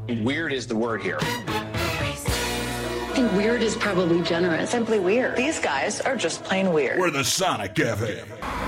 Weird is the word here. I think weird is probably generous. Simply weird. These guys are just plain weird. We're the Sonic Cafe.